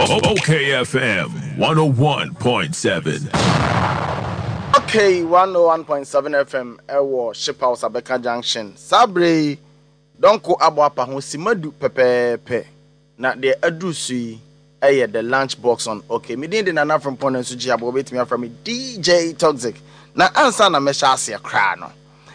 OKFM 101.7. Okay, 101.7 FM, Ewo, Ship House, Abeka Junction. Sabre, don't go abwapa ho simadu pepepe. Na de adusui, the lunch box on. Okay, me didn't nana from Ponen Suji abo wait me from me DJ Toxic. Na answer na mesha asia kra no.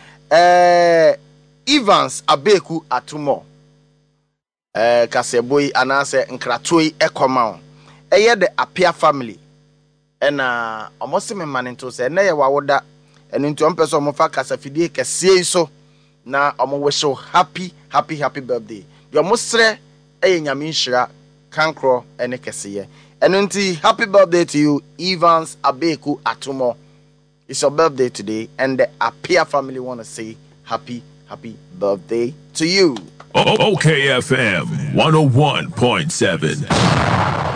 Evans Abeku Atumo. Kaseboy anase nkratoi ekoma. The Apia family. Na almost me man into say na ye wawoda eno nti on person mo fa kasa fidie kese so na omo wish you happy birthday. Your mosre nyame nhira kankro ene kese ye. Eno nti happy birthday to you Evans Abeku Atumo. It's your birthday today and the Apia family want to say happy birthday to you. OKFM 101.7.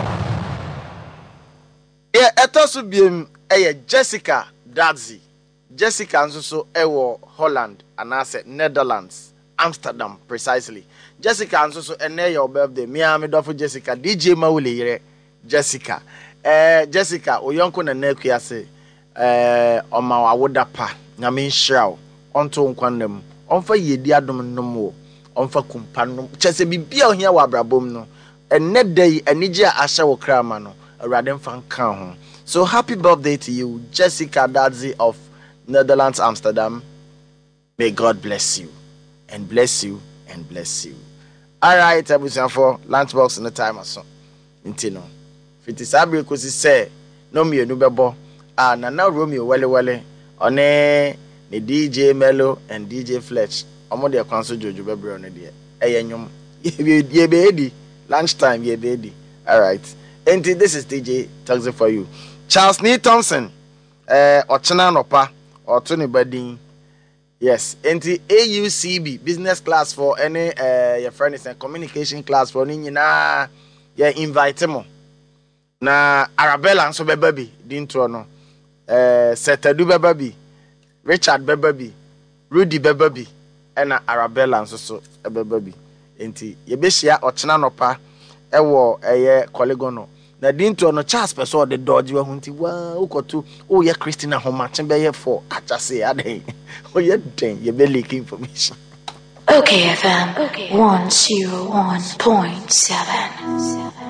Etosu biem Jessica Dadzi. Jessica nso ewo Holland anase Netherlands, Amsterdam precisely. Jessica nso ene your birthday. Me dofo Jessica DJ Mawule yire Jessica. Jessica oyonko na neku ase oma awoda pa nyame nhirawo onto nkwanam onfa yedi adom nomo onfa kumpa chese bibia ohia wa abrabom no enne dai anije a ahye wo krama no awrade mfa kan ho. So happy birthday to you Jessica Dadzi of Netherlands, Amsterdam. May God bless you and bless you and bless you. All right, abusan for lunchbox in the time aso intino fiti sabre kosi say no me enu bebo na Romeo wele one the DJ Mello and DJ Fletch omo de kwanso jojo bebre on de eyenyum ye be edi lunchtime ye be edi. All right, and this is DJ Toxic for you. Charles Nee Thompson ochena nopa oto ne badin. Yes, enti AUCB business class for any your friend is a communication class for ni nyina ye invite mo na Arabella nso bebabi dintro no Setadu bebabi Richard bebabi Rudy bebabi ena Arabella nso so bebabi enti ye behia ochena nopa ewo eye Kolegono na dintro no Charles person the dodge we hunti wa ukotu o ye Christina Homachen be ye for achase aden o ye den ye be leak information. Okay, FM 101.7.